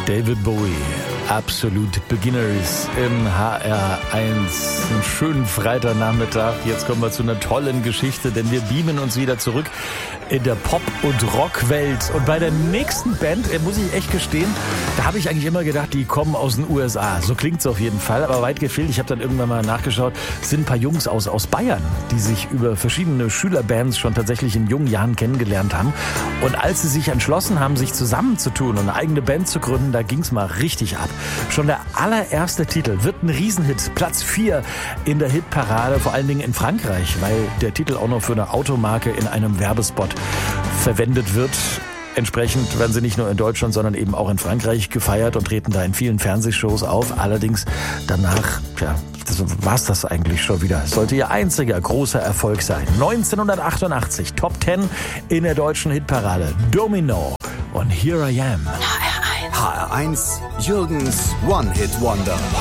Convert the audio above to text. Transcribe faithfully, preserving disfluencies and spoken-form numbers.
David Bowie, Absolute Beginners im H R eins. Einen schönen Freitagnachmittag. Jetzt kommen wir zu einer tollen Geschichte, denn wir beamen uns wieder zurück in der Pop- und Rockwelt. Und bei der nächsten Band, muss ich echt gestehen, da habe ich eigentlich immer gedacht, die kommen aus den U S A. So klingt's auf jeden Fall, aber weit gefehlt. Ich habe dann irgendwann mal nachgeschaut, es sind ein paar Jungs aus, aus Bayern, die sich über verschiedene Schülerbands schon tatsächlich in jungen Jahren kennengelernt haben. Und als sie sich entschlossen haben, sich zusammenzutun und eine eigene Band zu gründen, da ging's mal richtig ab. Schon der allererste Titel wird ein Riesenhit. Platz vier in der Hitparade, vor allen Dingen in Frankreich, weil der Titel auch noch für eine Automarke in einem Werbespot verwendet wird. Entsprechend werden sie nicht nur in Deutschland, sondern eben auch in Frankreich gefeiert und treten da in vielen Fernsehshows auf. Allerdings danach, ja, war es das eigentlich schon wieder. Sollte ihr einziger großer Erfolg sein. neunzehnhundertachtundachtzig, Top zehn in der deutschen Hitparade. Domino und Here I Am. H R eins, Jürgens One-Hit-Wonder.